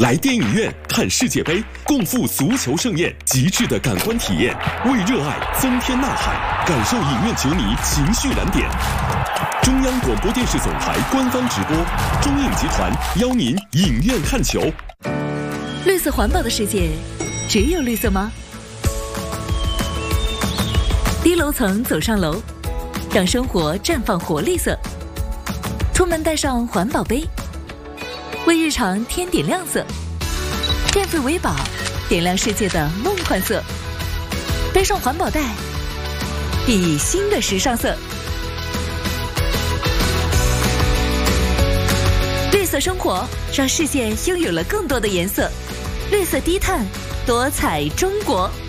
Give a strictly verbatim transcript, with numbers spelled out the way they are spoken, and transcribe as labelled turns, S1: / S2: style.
S1: 来电影院看世界杯，共赴足球盛宴，极致的感官体验，为热爱增添呐喊，感受影院球迷情绪燃点。中央广播电视总台官方直播，中影集团邀您影院看球。
S2: 绿色环保的世界，只有绿色吗？低楼层走上楼，让生活绽放活力色。出门带上环保杯，为日常添点亮色。电费为宝，点亮世界的梦幻色。背上环保袋，熠熠新的时尚色。绿色生活，让世界拥有了更多的颜色。绿色低碳，多彩中国。